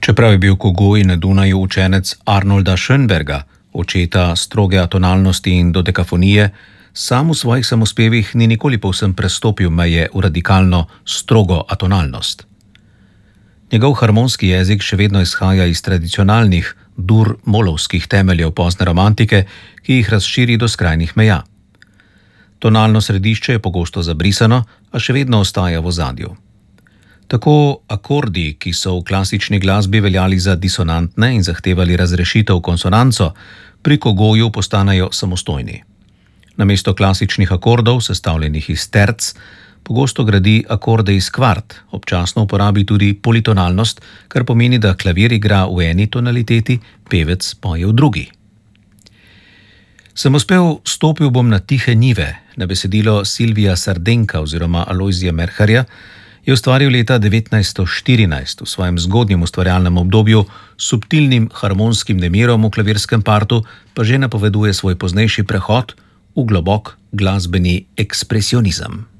Čeprav je bil Kogoj na Dunaju učenec Arnolda Schönberga, očeta stroge atonalnosti in dodekafonije, sam v svojih samospevih ni nikoli povsem prestopil meje v radikalno strogo atonalnost. Njegov harmonski jezik še vedno izhaja iz tradicionalnih dur-molovskih temeljev pozne romantike, ki jih razširi do skrajnih meja. Tonalno središče je pogosto zabrisano, a še vedno ostaja v ozadju. Tako akordi, ki so v klasični glasbi veljali za disonantne in zahtevali razrešitev konsonanco, pri Kogoju postanejo samostojni. Namesto klasičnih akordov, sestavljenih iz terc, pogosto gradi akorde iz kvart, občasno uporabi tudi politonalnost, kar pomeni, da klavir igra v eni tonaliteti, pevec poje v drugi. Samospev Stopil bom na tihe njive, na besedilo Silvija Sardenka oziroma Alojzija Merharja, je ustvaril leta 1914 v svojem zgodnjem ustvarjalnem obdobju s subtilnim harmonskim nemirom v klavirskem partu, pa že napoveduje svoj poznejši prehod v globok glasbeni ekspresionizem.